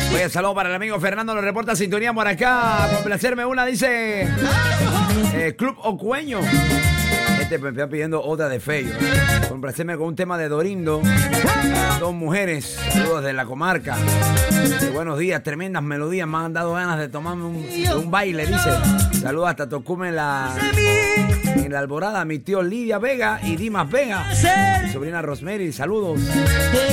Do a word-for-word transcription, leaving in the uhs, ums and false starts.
Oye, saludo para el amigo Fernando, lo reporta sintonía por acá. Complacerme una, dice eh, Club Ocueño. Este me está pidiendo otra de Feyo. Complacerme con un tema de Dorindo. Dos mujeres, saludos de la comarca. Eh, buenos días, tremendas melodías. Me han dado ganas de tomarme un, un baile, dice. Saludos hasta Tocume en la, en la Alborada. Mi tío Lidia Vega y Dimas Vega. Mi sobrina Rosemary, saludos.